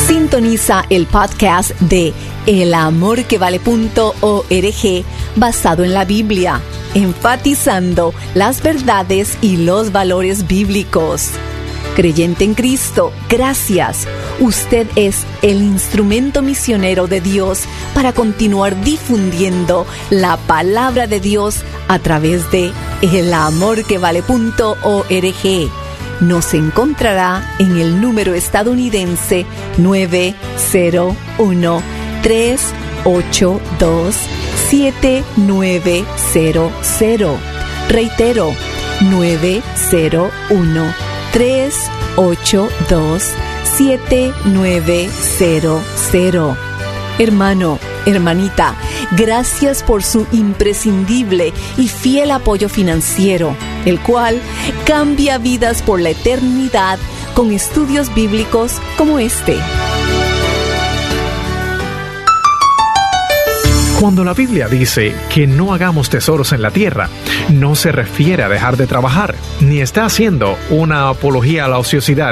Sintoniza el podcast de elamorquevale.org basado en la Biblia, enfatizando las verdades y los valores bíblicos. Creyente en Cristo, gracias. Usted es el instrumento misionero de Dios para continuar difundiendo la palabra de Dios a través de elamorquevale.org. Nos encontrará en el número estadounidense 901-382-7900. Reitero, 901-382-7900. Hermano, hermanita, gracias por su imprescindible y fiel apoyo financiero, el cual cambia vidas por la eternidad con estudios bíblicos como este. Cuando la Biblia dice que no hagamos tesoros en la tierra, no se refiere a dejar de trabajar, ni está haciendo una apología a la ociosidad.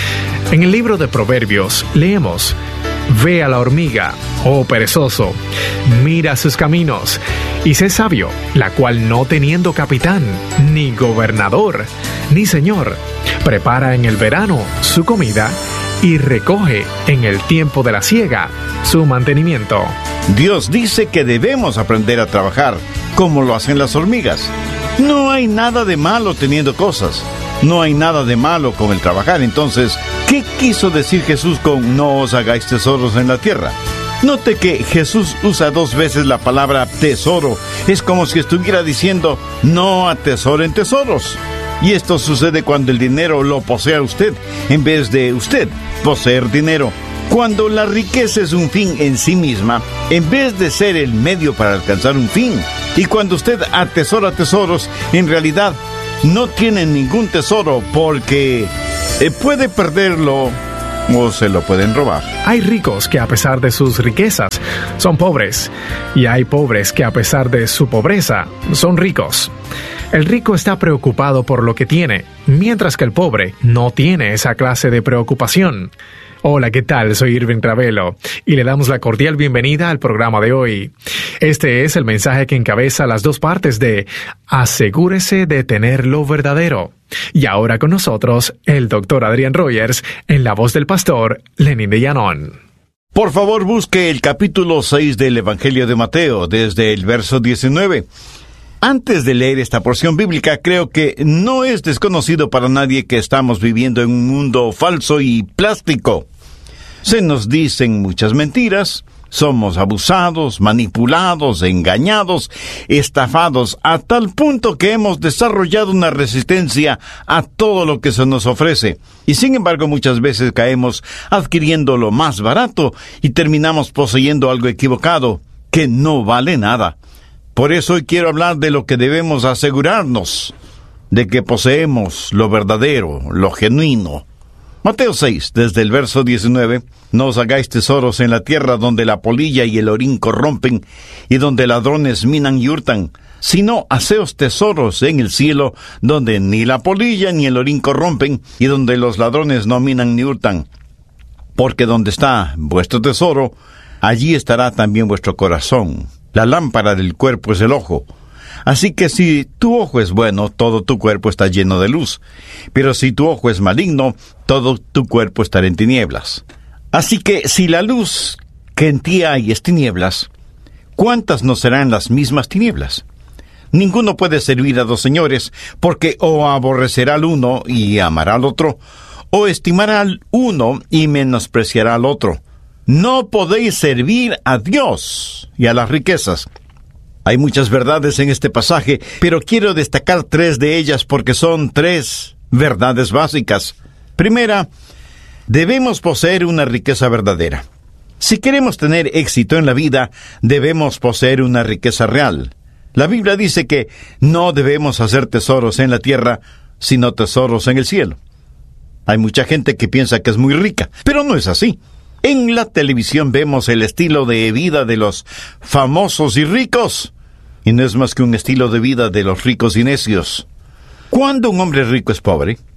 En el libro de Proverbios leemos: Ve a la hormiga, oh perezoso, mira sus caminos, y sé sabio, la cual no teniendo capitán, ni gobernador, ni señor, prepara en el verano su comida y recoge en el tiempo de la siega su mantenimiento. Dios dice que debemos aprender a trabajar, como lo hacen las hormigas. No hay nada de malo teniendo cosas. No hay nada de malo con el trabajar. Entonces, ¿qué quiso decir Jesús con no os hagáis tesoros en la tierra? Note que Jesús usa 2 veces la palabra tesoro. Es como si estuviera diciendo, no atesoren tesoros. Y esto sucede cuando el dinero lo posee usted, en vez de usted poseer dinero. Cuando la riqueza es un fin en sí misma, en vez de ser el medio para alcanzar un fin. Y cuando usted atesora tesoros, en realidad no tiene ningún tesoro porque puede perderlo o se lo pueden robar. Hay ricos que a pesar de sus riquezas son pobres, y hay pobres que a pesar de su pobreza son ricos. El rico está preocupado por lo que tiene, mientras que el pobre no tiene esa clase de preocupación. Hola, ¿qué tal? Soy Irving Ravelo y le damos la cordial bienvenida al programa de hoy. Este es el mensaje que encabeza las 2 partes de Asegúrese de tener lo verdadero. Y ahora con nosotros, el Dr. Adrián Rogers, en la voz del pastor Lenín de Llanón. Por favor, busque el capítulo 6 del Evangelio de Mateo, desde el verso 19. Antes de leer esta porción bíblica, creo que no es desconocido para nadie que estamos viviendo en un mundo falso y plástico. Se nos dicen muchas mentiras, somos abusados, manipulados, engañados, estafados, a tal punto que hemos desarrollado una resistencia a todo lo que se nos ofrece. Y sin embargo, muchas veces caemos adquiriendo lo más barato y terminamos poseyendo algo equivocado, que no vale nada. Por eso hoy quiero hablar de lo que debemos asegurarnos, de que poseemos lo verdadero, lo genuino. Mateo 6, desde el verso 19, no os hagáis tesoros en la tierra donde la polilla y el orín corrompen y donde ladrones minan y hurtan, sino haceos tesoros en el cielo donde ni la polilla ni el orín corrompen y donde los ladrones no minan ni hurtan. Porque donde está vuestro tesoro, allí estará también vuestro corazón. La lámpara del cuerpo es el ojo. Así que si tu ojo es bueno, todo tu cuerpo está lleno de luz. Pero si tu ojo es maligno, todo tu cuerpo estará en tinieblas. Así que si la luz que en ti hay es tinieblas, ¿cuántas no serán las mismas tinieblas? Ninguno puede servir a 2 señores, porque o aborrecerá al uno y amará al otro, o estimará al uno y menospreciará al otro. No podéis servir a Dios y a las riquezas. Hay muchas verdades en este pasaje, pero quiero destacar 3 de ellas porque son 3 verdades básicas. Primera, debemos poseer una riqueza verdadera. Si queremos tener éxito en la vida, debemos poseer una riqueza real. La Biblia dice que no debemos hacer tesoros en la tierra, sino tesoros en el cielo. Hay mucha gente que piensa que es muy rica, pero no es así. En la televisión vemos el estilo de vida de los famosos y ricos, y no es más que un estilo de vida de los ricos y necios. ¿Cuándo un hombre rico es pobre?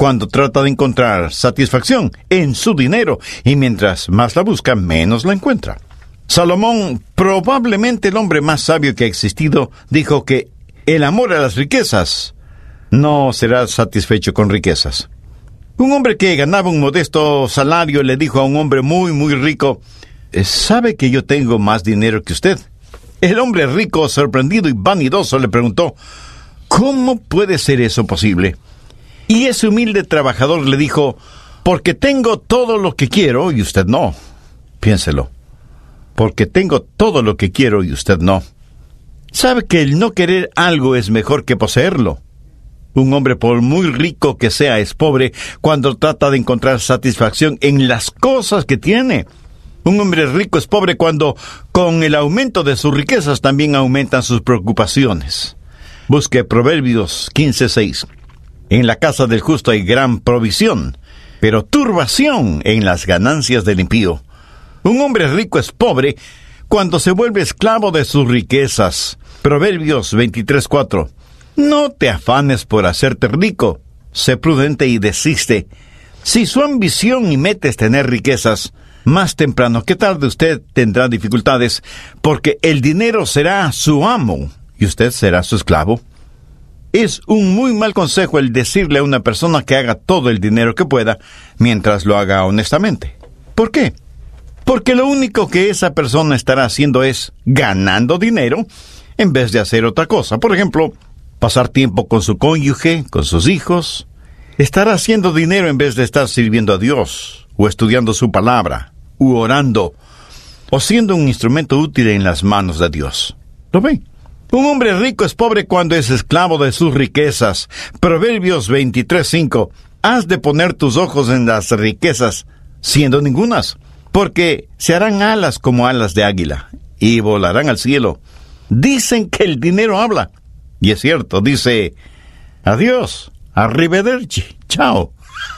cuando trata de encontrar satisfacción en su dinero, y mientras más la busca, menos la encuentra. Salomón, probablemente el hombre más sabio que ha existido, dijo que el amor a las riquezas no será satisfecho con riquezas. Un hombre que ganaba un modesto salario le dijo a un hombre muy, muy rico: ¿sabe que yo tengo más dinero que usted? El hombre rico, sorprendido y vanidoso, le preguntó: ¿cómo puede ser eso posible? Y ese humilde trabajador le dijo: porque tengo todo lo que quiero y usted no. Piénselo. Porque tengo todo lo que quiero y usted no. ¿Sabe que el no querer algo es mejor que poseerlo? Un hombre, por muy rico que sea, es pobre cuando trata de encontrar satisfacción en las cosas que tiene. Un hombre rico es pobre cuando, con el aumento de sus riquezas, también aumentan sus preocupaciones. Busque Proverbios 15:6. En la casa del justo hay gran provisión, pero turbación en las ganancias del impío. Un hombre rico es pobre cuando se vuelve esclavo de sus riquezas. Proverbios 23:4. No te afanes por hacerte rico, sé prudente y desiste. Si su ambición y meta es tener riquezas, más temprano que tarde usted tendrá dificultades, porque el dinero será su amo y usted será su esclavo. Es un muy mal consejo el decirle a una persona que haga todo el dinero que pueda, mientras lo haga honestamente. ¿Por qué? Porque lo único que esa persona estará haciendo es ganando dinero, en vez de hacer otra cosa. Por ejemplo, pasar tiempo con su cónyuge, con sus hijos. Estará haciendo dinero en vez de estar sirviendo a Dios, o estudiando su palabra, u orando, o siendo un instrumento útil en las manos de Dios. ¿Lo ven? Un hombre rico es pobre cuando es esclavo de sus riquezas. Proverbios 23:5. Has de poner tus ojos en las riquezas, siendo ningunas, porque se harán alas como alas de águila, y volarán al cielo. Dicen que el dinero habla. Y es cierto, dice: adiós, arrivederci, chao.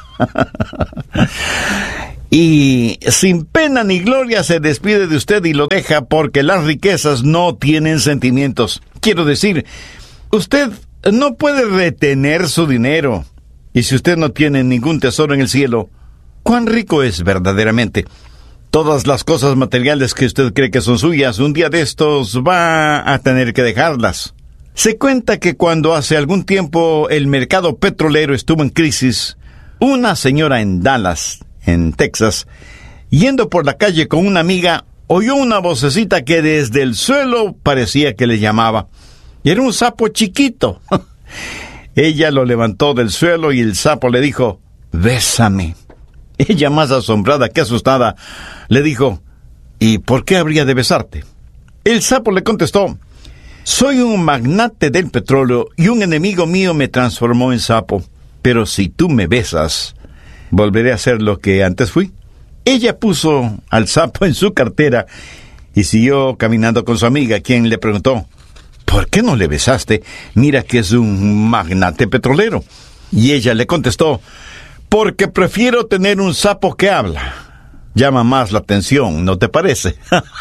Y sin pena ni gloria se despide de usted y lo deja, porque las riquezas no tienen sentimientos. Quiero decir, usted no puede retener su dinero. Y si usted no tiene ningún tesoro en el cielo, ¿cuán rico es verdaderamente? Todas las cosas materiales que usted cree que son suyas, un día de estos va a tener que dejarlas. Se cuenta que cuando hace algún tiempo el mercado petrolero estuvo en crisis, una señora en Dallas, en Texas, yendo por la calle con una amiga, oyó una vocecita que desde el suelo parecía que le llamaba. Y era un sapo chiquito. Ella lo levantó del suelo y el sapo le dijo: bésame. Ella, más asombrada que asustada, le dijo: ¿y por qué habría de besarte? El sapo le contestó: soy un magnate del petróleo y un enemigo mío me transformó en sapo. Pero si tú me besas, volveré a ser lo que antes fui. Ella puso al sapo en su cartera y siguió caminando con su amiga, quien le preguntó: ¿por qué no le besaste? Mira que es un magnate petrolero. Y ella le contestó: porque prefiero tener un sapo que habla. Llama más la atención, ¿no te parece?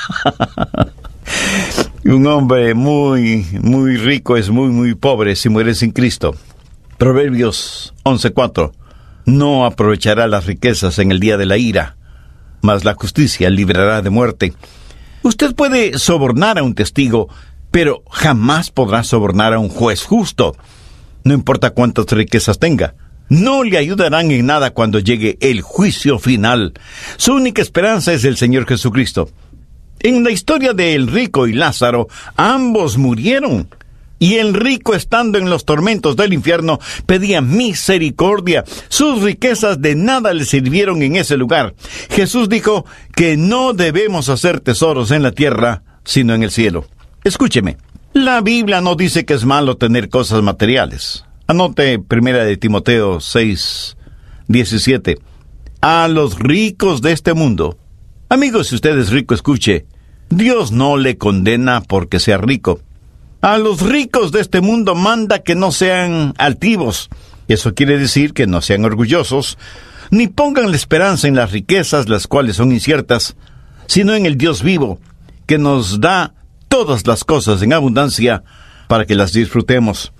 Un hombre muy, muy rico es muy, muy pobre si muere sin Cristo. Proverbios 11:4. No aprovechará las riquezas en el día de la ira, mas la justicia librará de muerte. Usted puede sobornar a un testigo, pero jamás podrá sobornar a un juez justo. No importa cuántas riquezas tenga, no le ayudarán en nada cuando llegue el juicio final. Su única esperanza es el Señor Jesucristo. En la historia de el rico y Lázaro, ambos murieron. Y el rico, estando en los tormentos del infierno, pedía misericordia. Sus riquezas de nada le sirvieron en ese lugar. Jesús dijo que no debemos hacer tesoros en la tierra, sino en el cielo. Escúcheme, la Biblia no dice que es malo tener cosas materiales. Anote 1 Timoteo 6:17. A los ricos de este mundo. Amigos, si usted es rico, escuche. Dios no le condena porque sea rico. A los ricos de este mundo manda que no sean altivos. Eso quiere decir que no sean orgullosos, ni pongan la esperanza en las riquezas, las cuales son inciertas, sino en el Dios vivo, que nos da todas las cosas en abundancia para que las disfrutemos.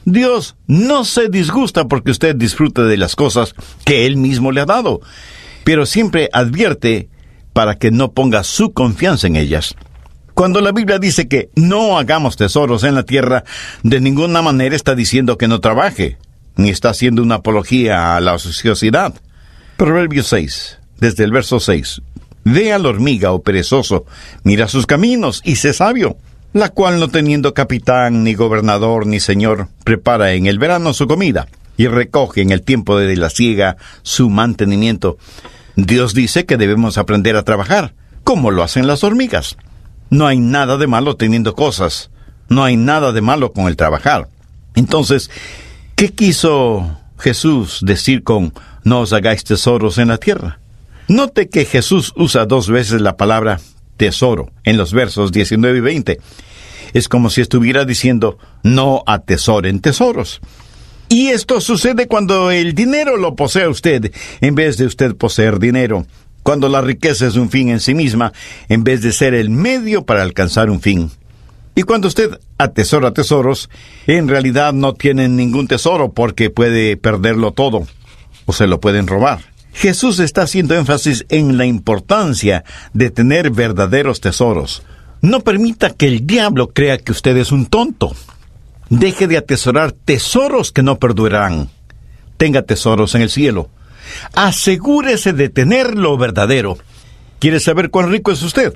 Dios no se disgusta porque usted disfrute de las cosas que Él mismo le ha dado, pero siempre advierte para que no ponga su confianza en ellas. Cuando la Biblia dice que no hagamos tesoros en la tierra, de ninguna manera está diciendo que no trabaje, ni está haciendo una apología a la ociosidad. Proverbios 6, desde el verso 6. Ve a la hormiga, oh perezoso, mira sus caminos y sé sabio, la cual no teniendo capitán, ni gobernador, ni señor, prepara en el verano su comida, y recoge en el tiempo de la siega su mantenimiento. Dios dice que debemos aprender a trabajar, como lo hacen las hormigas. No hay nada de malo teniendo cosas, no hay nada de malo con el trabajar. Entonces, ¿qué quiso Jesús decir con no os hagáis tesoros en la tierra? Note que Jesús usa 2 veces la palabra tesoro en los versos 19 y 20. Es como si estuviera diciendo no atesoren tesoros. Y esto sucede cuando el dinero lo posee usted, en vez de usted poseer dinero. Cuando la riqueza es un fin en sí misma, en vez de ser el medio para alcanzar un fin. Y cuando usted atesora tesoros, en realidad no tiene ningún tesoro porque puede perderlo todo, o se lo pueden robar. Jesús está haciendo énfasis en la importancia de tener verdaderos tesoros. No permita que el diablo crea que usted es un tonto. Deje de atesorar tesoros que no perdurarán. Tenga tesoros en el cielo. Asegúrese de tener lo verdadero. ¿Quiere saber cuán rico es usted?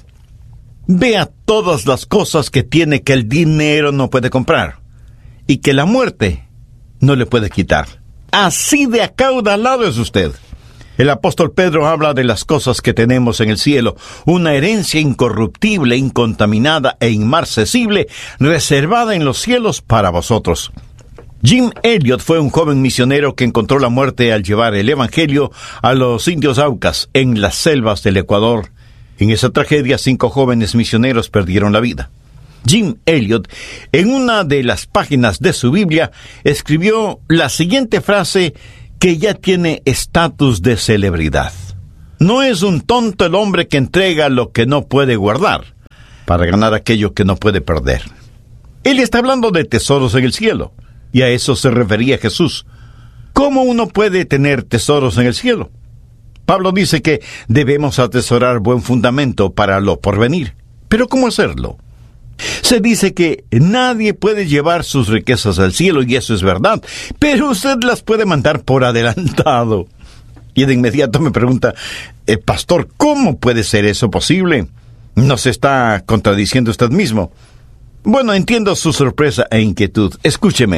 Vea todas las cosas que tiene que el dinero no puede comprar y que la muerte no le puede quitar. Así de acaudalado es usted. El apóstol Pedro habla de las cosas que tenemos en el cielo, una herencia incorruptible, incontaminada e inmarcesible, reservada en los cielos para vosotros. Jim Elliot fue un joven misionero que encontró la muerte al llevar el evangelio a los indios Aucas en las selvas del Ecuador. En esa tragedia, 5 jóvenes misioneros perdieron la vida. Jim Elliot, en una de las páginas de su Biblia, escribió la siguiente frase que ya tiene estatus de celebridad. No es un tonto el hombre que entrega lo que no puede guardar para ganar aquello que no puede perder. Él está hablando de tesoros en el cielo. Y a eso se refería Jesús. ¿Cómo uno puede tener tesoros en el cielo? Pablo dice que debemos atesorar buen fundamento para lo porvenir. ¿Pero cómo hacerlo? Se dice que nadie puede llevar sus riquezas al cielo, y eso es verdad, pero usted las puede mandar por adelantado. Y de inmediato me pregunta, pastor, ¿cómo puede ser eso posible? ¿No se está contradiciendo usted mismo? Bueno, entiendo su sorpresa e inquietud. Escúcheme.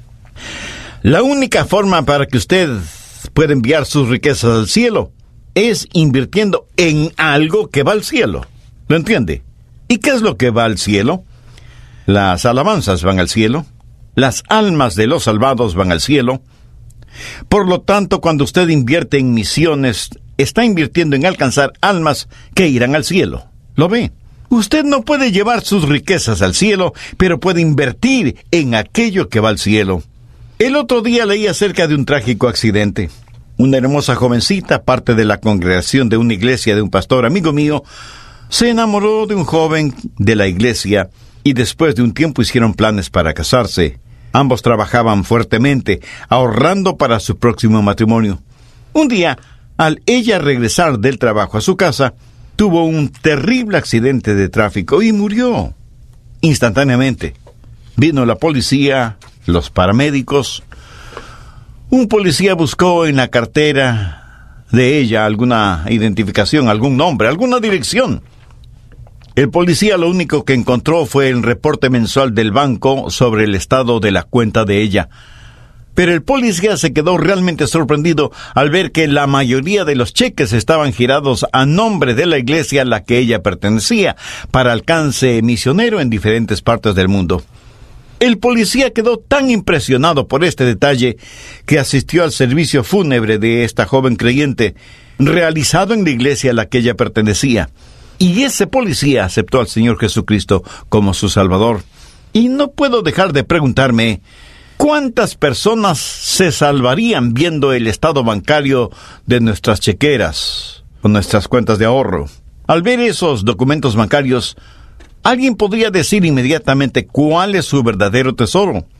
La única forma para que usted pueda enviar sus riquezas al cielo es invirtiendo en algo que va al cielo. ¿Lo entiende? ¿Y qué es lo que va al cielo? Las alabanzas van al cielo. Las almas de los salvados van al cielo. Por lo tanto, cuando usted invierte en misiones, está invirtiendo en alcanzar almas que irán al cielo. ¿Lo ve? Usted no puede llevar sus riquezas al cielo, pero puede invertir en aquello que va al cielo. El otro día leí acerca de un trágico accidente. Una hermosa jovencita, parte de la congregación de una iglesia de un pastor amigo mío, se enamoró de un joven de la iglesia y después de un tiempo hicieron planes para casarse. Ambos trabajaban fuertemente, ahorrando para su próximo matrimonio. Un día, al ella regresar del trabajo a su casa, tuvo un terrible accidente de tráfico y murió instantáneamente. Vino la policía, los paramédicos. Un policía buscó en la cartera de ella alguna identificación, algún nombre, alguna dirección. El policía lo único que encontró fue el reporte mensual del banco sobre el estado de la cuenta de ella. Pero el policía se quedó realmente sorprendido al ver que la mayoría de los cheques estaban girados a nombre de la iglesia a la que ella pertenecía, para alcance misionero en diferentes partes del mundo. El policía quedó tan impresionado por este detalle que asistió al servicio fúnebre de esta joven creyente, realizado en la iglesia a la que ella pertenecía. Y ese policía aceptó al Señor Jesucristo como su Salvador. Y no puedo dejar de preguntarme, ¿cuántas personas se salvarían viendo el estado bancario de nuestras chequeras o nuestras cuentas de ahorro? Al ver esos documentos bancarios, alguien podría decir inmediatamente cuál es su verdadero tesoro.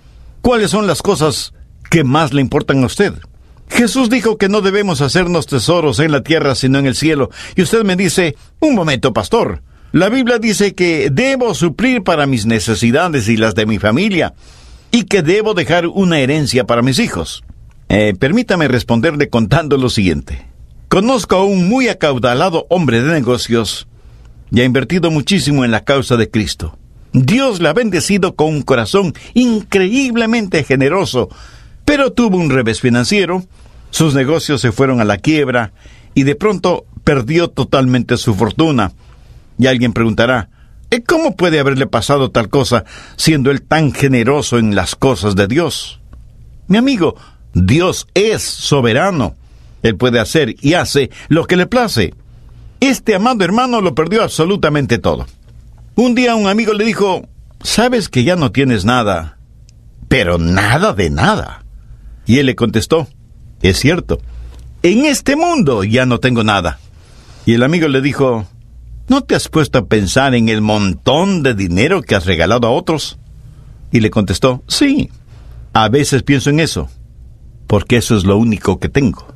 ¿Cuáles son las cosas que más le importan a usted? Jesús dijo que no debemos hacernos tesoros en la tierra, sino en el cielo. Y usted me dice, un momento, pastor. La Biblia dice que debo suplir para mis necesidades y las de mi familia, y que debo dejar una herencia para mis hijos. Permítame responderle contando lo siguiente. Conozco a un muy acaudalado hombre de negocios y ha invertido muchísimo en la causa de Cristo. Dios le ha bendecido con un corazón increíblemente generoso, pero tuvo un revés financiero, sus negocios se fueron a la quiebra y de pronto perdió totalmente su fortuna. Y alguien preguntará, ¿cómo puede haberle pasado tal cosa siendo él tan generoso en las cosas de Dios? Mi amigo, Dios es soberano. Él puede hacer y hace lo que le place. Este amado hermano lo perdió absolutamente todo. Un día un amigo le dijo, ¿sabes que ya no tienes nada? Pero nada de nada. Y él le contestó, es cierto, en este mundo ya no tengo nada. Y el amigo le dijo, ¿no te has puesto a pensar en el montón de dinero que has regalado a otros? Y le contestó, sí, a veces pienso en eso, porque eso es lo único que tengo.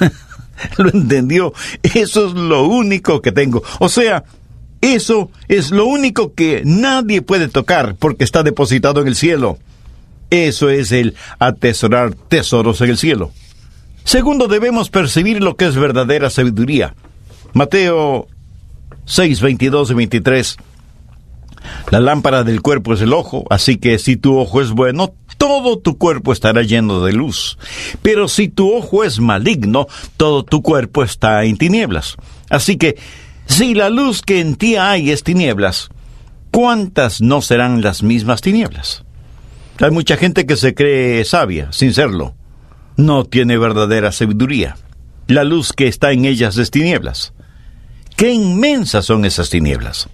¿Lo entendió? Eso es lo único que tengo. O sea, eso es lo único que nadie puede tocar porque está depositado en el cielo. Eso es el atesorar tesoros en el cielo. Segundo, debemos percibir lo que es verdadera sabiduría. Mateo 6, 22 y 23. La lámpara del cuerpo es el ojo, así que si tu ojo es bueno, todo tu cuerpo estará lleno de luz. Pero si tu ojo es maligno, todo tu cuerpo está en tinieblas. Así que, si la luz que en ti hay es tinieblas, ¿cuántas no serán las mismas tinieblas? Hay mucha gente que se cree sabia, sin serlo. No tiene verdadera sabiduría. La luz que está en ellas es tinieblas. ¡Qué inmensas son esas tinieblas!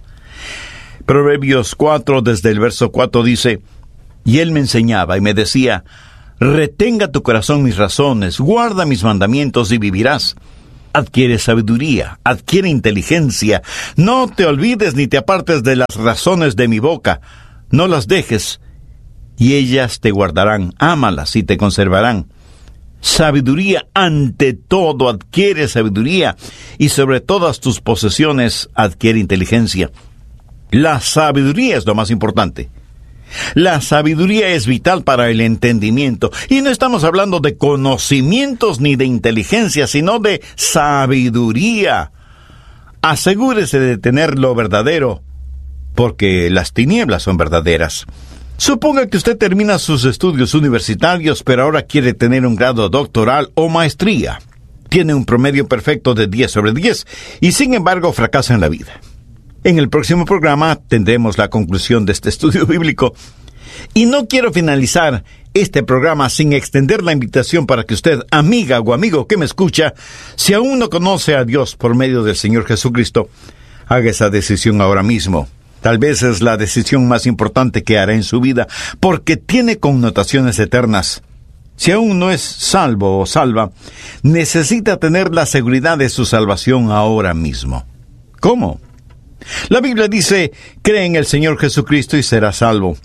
Proverbios 4, desde el verso 4 dice, y él me enseñaba y me decía, retenga tu corazón mis razones, guarda mis mandamientos y vivirás. Adquiere sabiduría, adquiere inteligencia, no te olvides ni te apartes de las razones de mi boca, no las dejes, y ellas te guardarán, ámalas y te conservarán. Sabiduría ante todo, adquiere sabiduría, y sobre todas tus posesiones adquiere inteligencia. La sabiduría es lo más importante. La sabiduría es vital para el entendimiento, y no estamos hablando de conocimientos ni de inteligencia, sino de sabiduría. Asegúrese de tener lo verdadero, porque las tinieblas son verdaderas. Suponga que usted termina sus estudios universitarios, pero ahora quiere tener un grado doctoral o maestría. Tiene un promedio perfecto de 10 sobre 10, y sin embargo fracasa en la vida. En el próximo programa tendremos la conclusión de este estudio bíblico. Y no quiero finalizar este programa sin extender la invitación para que usted, amiga o amigo que me escucha, si aún no conoce a Dios por medio del Señor Jesucristo, haga esa decisión ahora mismo. Tal vez es la decisión más importante que hará en su vida, porque tiene connotaciones eternas. Si aún no es salvo o salva, necesita tener la seguridad de su salvación ahora mismo. ¿Cómo? La Biblia dice, cree en el Señor Jesucristo y será salvo.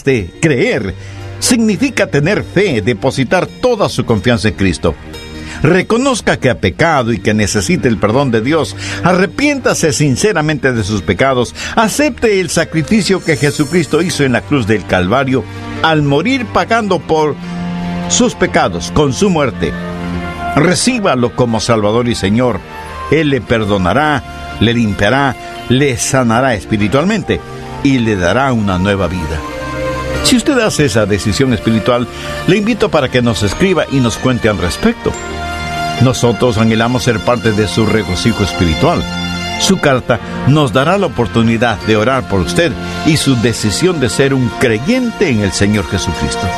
Creer significa tener fe, depositar toda su confianza en Cristo. Reconozca que ha pecado y que necesita el perdón de Dios. Arrepiéntase sinceramente de sus pecados. Acepte el sacrificio que Jesucristo hizo en la cruz del Calvario al morir pagando por sus pecados con su muerte. Recíbalo como Salvador y Señor. Él le perdonará, le limpiará, le sanará espiritualmente y le dará una nueva vida. Si usted hace esa decisión espiritual, le invito para que nos escriba y nos cuente al respecto. Nosotros anhelamos ser parte de su regocijo espiritual. Su carta nos dará la oportunidad de orar por usted y su decisión de ser un creyente en el Señor Jesucristo.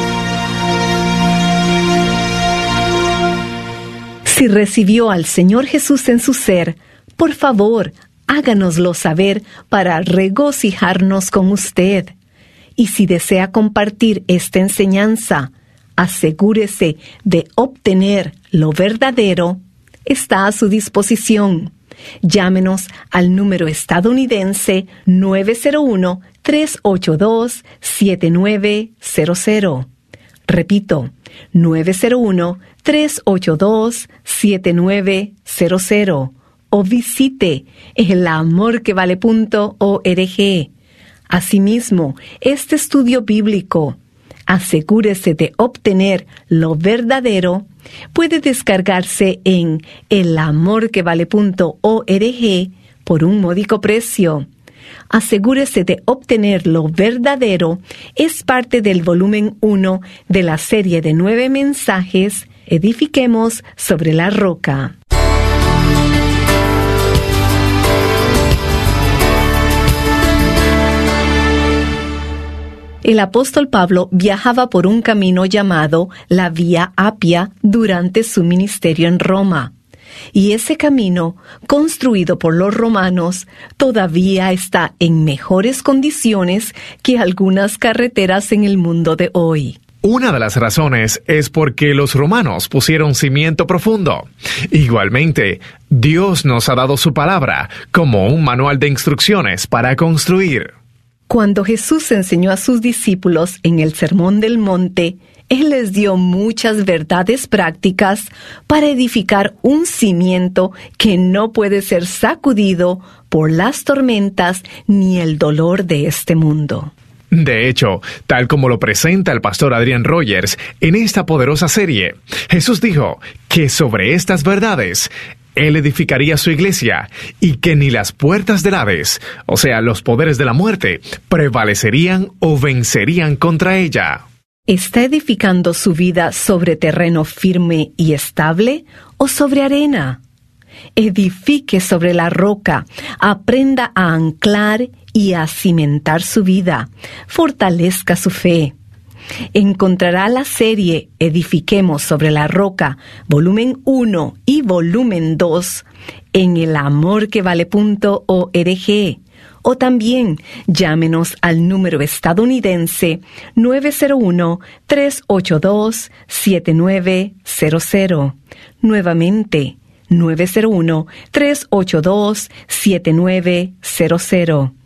Si recibió al Señor Jesús en su ser, por favor, háganoslo saber para regocijarnos con usted. Y si desea compartir esta enseñanza, asegúrese de obtener lo verdadero. Está a su disposición. Llámenos al número estadounidense 901-382-7900. Repito, 901-382-7900 o visite elamorquevale.org. Asimismo, este estudio bíblico, asegúrese de obtener lo verdadero, puede descargarse en elamorquevale.org por un módico precio. Asegúrese de obtener lo verdadero es parte del volumen 1 de la serie de 9 mensajes Edifiquemos sobre la roca. El apóstol Pablo viajaba por un camino llamado la Vía Apia durante su ministerio en Roma. Y ese camino, construido por los romanos, todavía está en mejores condiciones que algunas carreteras en el mundo de hoy. Una de las razones es porque los romanos pusieron cimiento profundo. Igualmente, Dios nos ha dado su palabra como un manual de instrucciones para construir. Cuando Jesús enseñó a sus discípulos en el Sermón del Monte, Él les dio muchas verdades prácticas para edificar un cimiento que no puede ser sacudido por las tormentas ni el dolor de este mundo. De hecho, tal como lo presenta el pastor Adrian Rogers en esta poderosa serie, Jesús dijo que sobre estas verdades Él edificaría su iglesia y que ni las puertas del Hades, o sea, los poderes de la muerte, prevalecerían o vencerían contra ella. ¿Está edificando su vida sobre terreno firme y estable o sobre arena? Edifique sobre la roca, aprenda a anclar y a cimentar su vida, fortalezca su fe. Encontrará la serie Edifiquemos sobre la roca, volumen 1 y volumen 2 en elamorquevale.org. O también llámenos al número estadounidense 901-382-7900. Nuevamente, 901-382-7900.